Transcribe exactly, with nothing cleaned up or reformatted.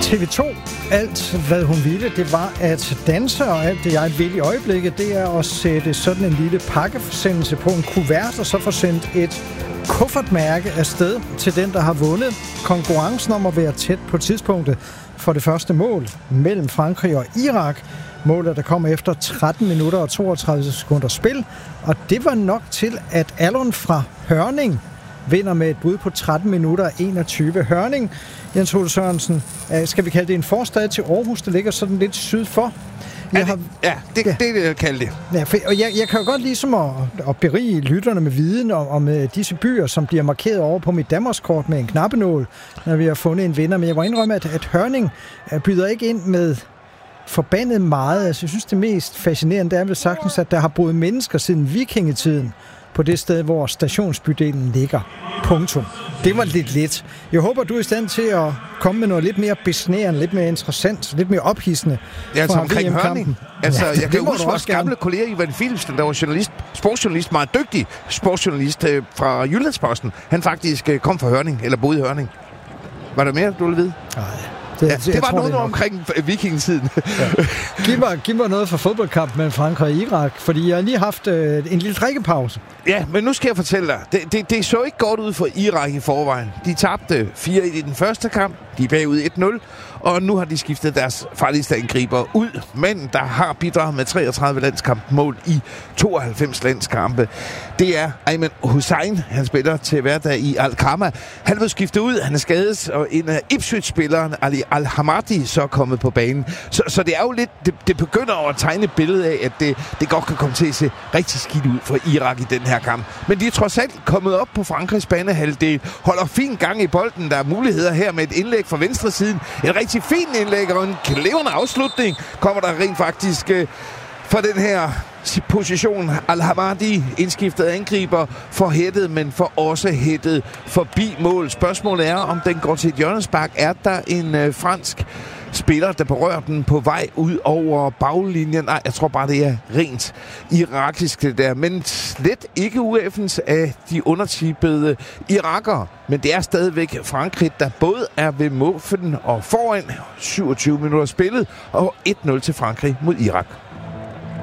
T V to, alt hvad hun ville, det var at danse, og alt det jeg vil i øjeblikket, det er at sætte sådan en lille pakkeforsendelse på en kuvert, og så få sendt et kuffertmærke afsted til den, der har vundet konkurrencen om at være tæt på tidspunktet for det første mål mellem Frankrig og Irak. Målet, der kom efter tretten minutter og toogtredive sekunder spil, og det var nok til, at Allon fra Hørning vinder med et bud på tretten minutter og enogtyve. Hørning, Jens Ole Sørensen, skal vi kalde det en forstad til Aarhus, der ligger sådan lidt syd for? Jeg har, ja, det, ja. det, det kalder det. Ja, for, og jeg, jeg kan jo godt ligesom at, at berige lytterne med viden om, om disse byer, som bliver markeret over på mit Danmarkskort med en knappenål, når vi har fundet en vinder. Men jeg må indrømme, at, at Hørning byder ikke ind med forbandet meget. Altså, jeg synes, det mest fascinerende er vel sagtens, at der har boet mennesker siden vikingetiden på det sted, hvor stationsbydelen ligger. Punktum. Det var lidt lidt. Jeg håber, du er i stand til at komme med noget lidt mere besnærende, lidt mere interessant, lidt mere ophidsende. Ja, altså omkring Hørning. Altså, ja, det, jeg kan huske vores gamle kollega Ivan Philipsen, der var journalist, sportsjournalist, meget dygtig sportsjournalist øh, fra Jyllandsposten. Han faktisk øh, kom fra Hørning, eller boede i Hørning. Var der mere, du ville vide? Nej. Det, ja, det var tror, noget det omkring vikingetiden. Ja. Giv, mig, giv mig noget fra fodboldkamp mellem Frankrig og Irak, fordi jeg har lige haft øh, en lille drikkepause. Ja, men nu skal jeg fortælle dig. Det, det, det så ikke godt ud for Irak i forvejen. De tabte fire et i den første kamp. De er bagud et nul. Og nu har de skiftet deres farligste angriber ud. Men der har bidraget med treogtredive landskampmål i tooghalvfems landskampe. Det er Ayman Hussein. Han spiller til hverdag i Al-Khama. Han blev skiftet ud. Han er skadet. Og en af Ipswich-spilleren, Ali Al-Hamadi, så er kommet på banen. Så, så det er jo lidt... Det, det begynder at tegne et billede af, at det, det godt kan komme til at se rigtig skidt ud for Irak i den her kamp. Men de er trods alt kommet op på Frankrigs banehalvdel. Holder fin gang i bolden. Der er muligheder her med et indlæg fra venstre siden. En rigtig fin indlæg og en klevende afslutning kommer der rent faktisk øh, fra den her position. Al-Hamadi, indskiftet angriber, for hættet, men for også hættet forbi mål. Spørgsmålet er, om den går til et hjørnespark. Er der en øh, fransk spiller, der berører den på vej ud over baglinjen? Nej, jeg tror bare, det er rent irakisk det der. Men slet ikke ueffens af de undertippede irakere. Men det er stadigvæk Frankrig, der både er ved måfen og foran syvogtyve minutter spillet, og et nul til Frankrig mod Irak.